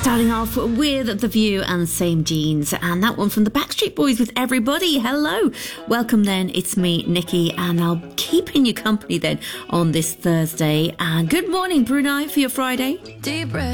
Starting off with The View and Same Jeans, and that one from the Backstreet Boys with Everybody. Hello. Welcome then. It's me, Nikki, and I'll keep in your company then on this Thursday. And good morning, Brunei, for your Friday. Deep breath.